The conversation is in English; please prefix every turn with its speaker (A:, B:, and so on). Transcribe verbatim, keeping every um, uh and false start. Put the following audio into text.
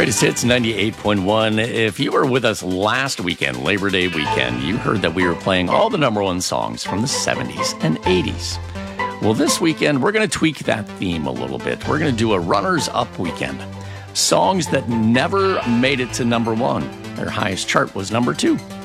A: Greatest Hits ninety-eight point one. If you were with us last weekend, Labor Day weekend, you heard that we were playing all the number one songs from the seventies and eighties. Well, this weekend, we're going to tweak that theme a little bit. We're going to do a runners-up weekend. Songs that never made it to number one. Their highest chart was number two.